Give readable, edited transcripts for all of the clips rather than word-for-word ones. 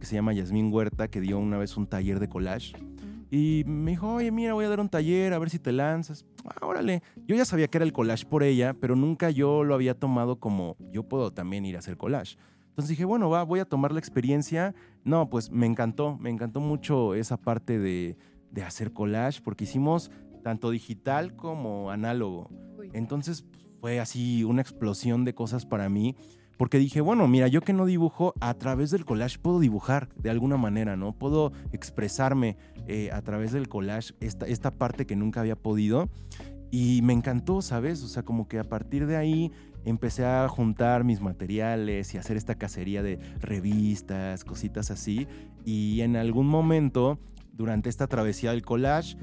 que se llama Yasmín Huerta, que dio una vez un taller de collage. Y me dijo, oye, mira, voy a dar un taller, a ver si te lanzas. Órale. Yo ya sabía que era el collage por ella, pero nunca yo lo había tomado como, yo puedo también ir a hacer collage. Entonces dije, bueno, voy a tomar la experiencia. No, pues me encantó mucho esa parte de hacer collage, porque hicimos tanto digital como análogo. Entonces fue así una explosión de cosas para mí, porque dije, bueno, mira, yo que no dibujo, a través del collage puedo dibujar de alguna manera, ¿no? Puedo expresarme a través del collage esta parte que nunca había podido, y me encantó, ¿sabes? O sea, como que a partir de ahí empecé a juntar mis materiales y hacer esta cacería de revistas, cositas así, y en algún momento, durante esta travesía del collage,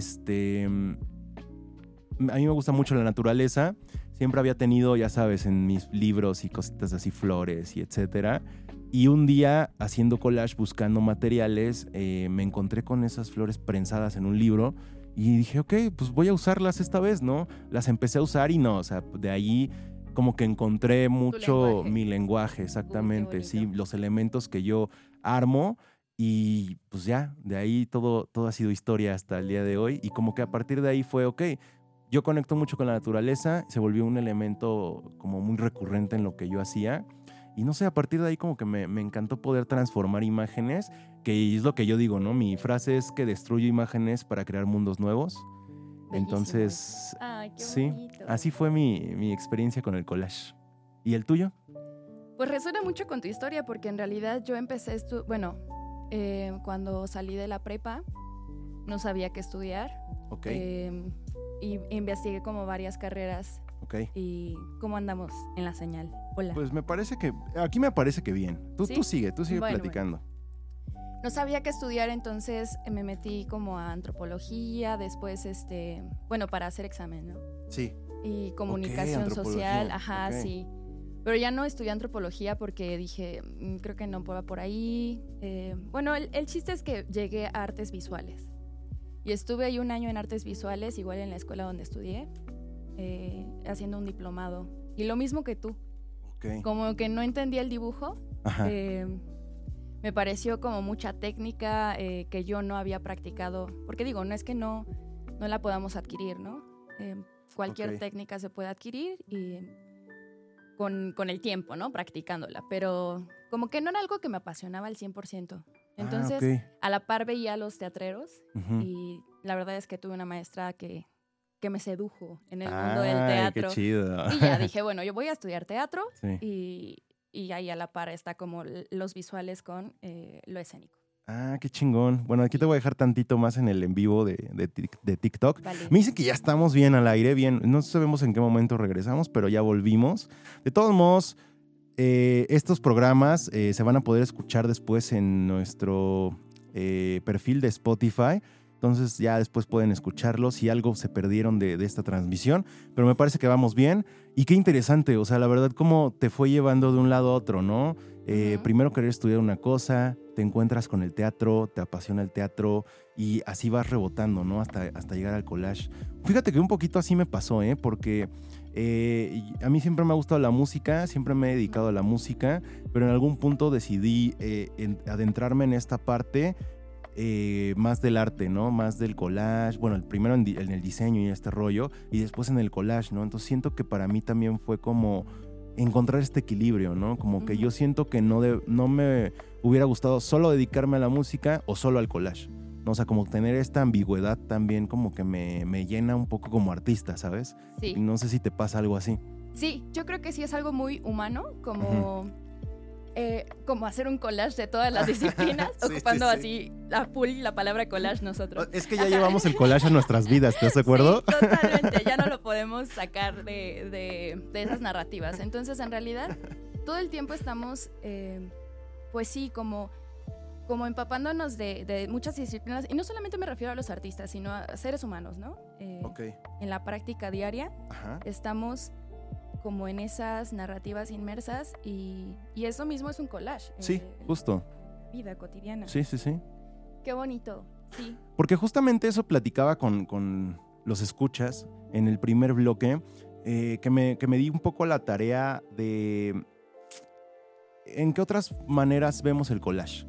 a mí me gusta mucho la naturaleza. Siempre había tenido, ya sabes, en mis libros y cositas así, flores y etcétera. Y un día, haciendo collage, buscando materiales, me encontré con esas flores prensadas en un libro y dije, ok, pues voy a usarlas esta vez, ¿no? Las empecé a usar y no, o sea, de ahí como que encontré mucho mi lenguaje, exactamente. Uy, sí, los elementos que yo armo. Y pues ya, de ahí todo ha sido historia hasta el día de hoy. Y como que a partir de ahí fue, ok, yo conecto mucho con la naturaleza, se volvió un elemento como muy recurrente en lo que yo hacía. Y no sé, a partir de ahí como que me encantó poder transformar imágenes, que es lo que yo digo, ¿no? Mi frase es que destruyo imágenes para crear mundos nuevos. Bellísimo. Entonces, ay, qué sí, bonito. Así fue mi experiencia con el collage. ¿Y el tuyo? Pues resuena mucho con tu historia, porque en realidad yo empecé, cuando salí de la prepa, no sabía qué estudiar. Ok. Y investigué como varias carreras. Ok. ¿Y cómo andamos en la señal? Hola. Pues aquí me parece que bien. ¿Sí? Tú sigue bueno, platicando. Bueno. No sabía qué estudiar, entonces me metí como a antropología, después, para hacer examen, ¿no? Sí. Y comunicación social, ajá, sí. Pero ya no estudié antropología porque dije, creo que no va por ahí. El chiste es que llegué a artes visuales. Y estuve ahí un año en artes visuales, igual en la escuela donde estudié, haciendo un diplomado. Y lo mismo que tú. Okay. Como que no entendía el dibujo. Me pareció como mucha técnica que yo no había practicado. Porque digo, no es que no la podamos adquirir, ¿no? Cualquier técnica se puede adquirir y con el tiempo, ¿no? Practicándola. Pero como que no era algo que me apasionaba al 100%. Entonces, a la par veía a los teatreros y la verdad es que tuve una maestra que me sedujo en el mundo del teatro. ¡Qué chido! Y ya dije, bueno, yo voy a estudiar teatro y ahí a la par está como los visuales con lo escénico. Qué chingón. Bueno, aquí te voy a dejar tantito más en el en vivo de TikTok. Vale. Me dicen que ya estamos bien al aire, bien. No sabemos en qué momento regresamos, pero ya volvimos. De todos modos, estos programas se van a poder escuchar después en nuestro perfil de Spotify. Entonces ya después pueden escucharlos si algo se perdieron de esta transmisión. Pero me parece que vamos bien. Y qué interesante, o sea, la verdad, cómo te fue llevando de un lado a otro, ¿no? Primero querer estudiar una cosa, te encuentras con el teatro, te apasiona el teatro y así vas rebotando, ¿no? Hasta llegar al collage. Fíjate que un poquito así me pasó, porque a mí siempre me ha gustado la música, siempre me he dedicado a la música, pero en algún punto decidí adentrarme en esta parte más del arte, ¿no? Más del collage, bueno, primero en el diseño y este rollo, y después en el collage, ¿no? Entonces siento que para mí también fue como encontrar este equilibrio, ¿no? Como que yo siento que no me hubiera gustado solo dedicarme a la música o solo al collage, ¿no? O sea, como tener esta ambigüedad también como que me llena un poco como artista, ¿sabes? Sí. Y no sé si te pasa algo así. Sí, yo creo que sí es algo muy humano, como hacer un collage de todas las disciplinas, sí, ocupando así a full la palabra collage nosotros. Es que ya llevamos el collage a nuestras vidas, ¿estás de acuerdo? Sí, totalmente, ya no lo podemos sacar de esas narrativas. Entonces, en realidad, todo el tiempo estamos, pues sí, como empapándonos de muchas disciplinas, y no solamente me refiero a los artistas, sino a seres humanos, ¿no? En la práctica diaria estamos como en esas narrativas inmersas y eso mismo es un collage. Sí, justo. Vida cotidiana. Sí. Qué bonito, sí. Porque justamente eso platicaba con los escuchas en el primer bloque, que me di un poco la tarea de en qué otras maneras vemos el collage.